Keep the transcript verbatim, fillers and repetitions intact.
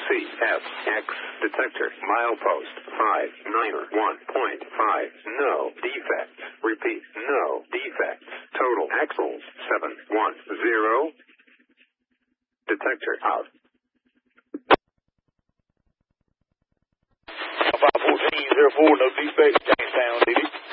C F X detector milepost five nine one point five. No defects. Repeat, no defects. Total axles seven one zero. Detector out. five fourteen zero four, no defects, Jamestown City.